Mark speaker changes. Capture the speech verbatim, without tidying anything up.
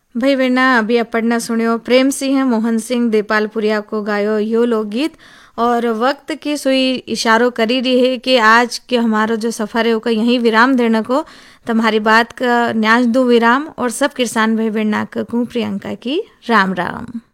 Speaker 1: भाई बहना अभी अपना सुनियो प्रेम सिंह मोहन सिंह देपालपुरिया को गायो यो लोकगीत। और वक्त की सुई इशारों करी रही है कि आज के हमारा जो सफ़र है उसका यहीं विराम देने को। तुम्हारी बात का न्याज दो विराम और सब किसान भाई बहना को प्रियंका की राम राम।